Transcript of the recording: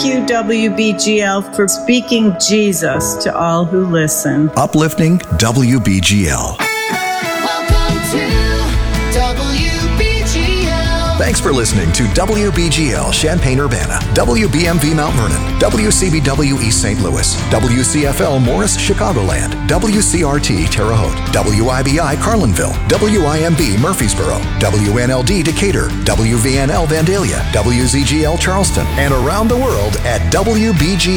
Thank you, WBGL, for speaking Jesus to all who listen. Uplifting WBGL. Welcome to WBGL. Thanks for listening to WBGL Champaign-Urbana, WBMV Mount Vernon, WCBW East St. Louis, WCFL Morris Chicagoland, WCRT Terre Haute, WIBI Carlinville, WIMB Murfreesboro, WNLD Decatur, WVNL Vandalia, WZGL Charleston, and around the world at WBGL.